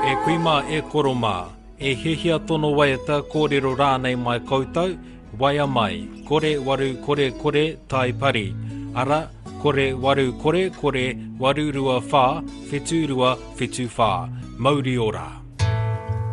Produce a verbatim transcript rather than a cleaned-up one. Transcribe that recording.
E kuima e koroma, e hehia tono waiata kōrero rānei mai koutou, waia mai, kore waru kore kore tai pari, ara kore waru kore kore waru rua whā, whetū rua whetū whā, mauri ora.